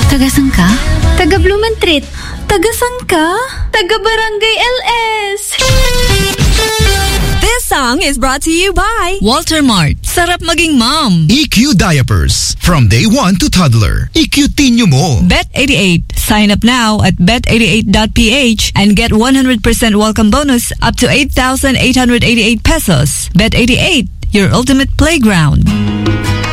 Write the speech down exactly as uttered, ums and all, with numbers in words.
Taga-san ka? Taga Blumentritt. Taga-san ka? Taga Barangay L S. This song is brought to you by Walter Mart. Sarap maging mom. E Q Diapers. From day one to toddler. E Q Tinyo mo. Bet eighty-eight. Sign up now at bet eighty-eight dot p h and get one hundred percent welcome bonus up to eight thousand eight hundred eighty-eight pesos. Bet eighty-eight, your ultimate playground.